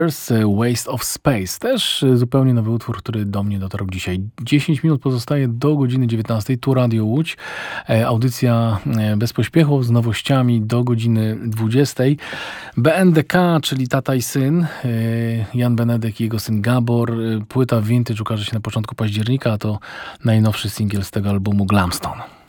Waste of Space. Też zupełnie nowy utwór, który do mnie dotarł dzisiaj. 10 minut pozostaje do godziny 19. Tu Radio Łódź. Audycja bez pośpiechu z nowościami do godziny 20. BNDK, czyli tata i syn. Jan Benedek i jego syn Gabor. Płyta Vintage ukaże się na początku października, a to najnowszy singiel z tego albumu Glamstone.